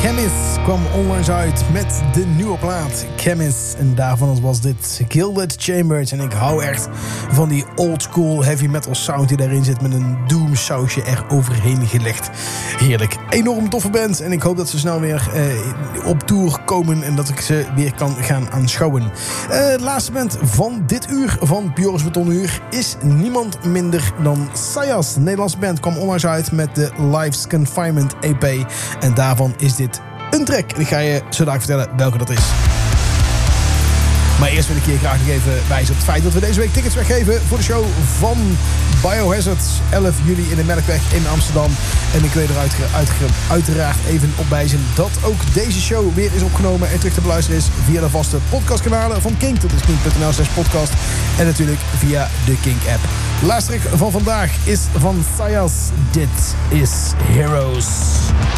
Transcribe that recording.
Chemist kwam onlangs uit met de nieuwe plaat Chemist. En daarvan was dit Gilded Chambers. En ik hou echt van die old school heavy metal sound die daarin zit, met een doom sausje er overheen gelegd. Heerlijk. Enorm toffe band. En ik hoop dat ze snel weer op tour komen en dat ik ze weer kan gaan aanschouwen. De laatste band van dit uur van Joris Betonuur is niemand minder dan Sayas. De Nederlandse band kwam onlangs uit met de Life's Confinement EP. En daarvan is dit een track. En ik ga je zo dadelijk vertellen welke dat is. Maar eerst wil ik je graag nog even wijzen op het feit dat we deze week tickets weggeven voor de show van Biohazard. 11 juli in de Melkweg in Amsterdam. En ik wil er uiteraard even op wijzen dat ook deze show weer is opgenomen en terug te beluisteren is via de vaste podcastkanalen van Kink. Dat is kink.nl/podcast. En natuurlijk via de Kink-app. De laatste track van vandaag is van Sayas. Dit is Heroes.